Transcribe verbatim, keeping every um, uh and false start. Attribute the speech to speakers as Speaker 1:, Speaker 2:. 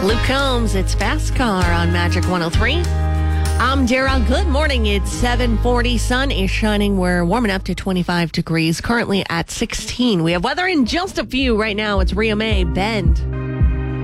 Speaker 1: Luke Combs, it's Fast Car on Magic one oh three. I'm Dara. Good morning. It's seven forty. Sun is shining. We're warming up to twenty-five degrees. Currently at sixteen. We have weather in just a few. Right now, it's Ria Mae, Bend.